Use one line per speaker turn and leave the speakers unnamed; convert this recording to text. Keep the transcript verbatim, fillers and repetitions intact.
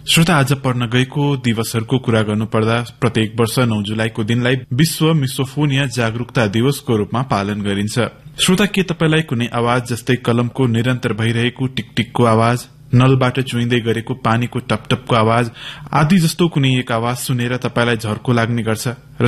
श्रोता, आज पढ्न गएको दिवसहरूको कुरा गर्नुपर्दा प्रत्येक वर्ष नौ जुलाईको दिनलाई विश्व मिसोफोनिया जागरूकता दिवसको रूपमा पालन गरिन्छ। श्रोता, के तपाईलाई कुनै आवाज जस्तै कलमको निरन्तर भइरहेको टिकटिकको आवाज, नलबाट चुइँदै गरेको पानीको टपटपको आवाज आदि जस्तो कुनै एक आवाज सुनेर तपाईलाई झर्को लाग्ने गर्छ?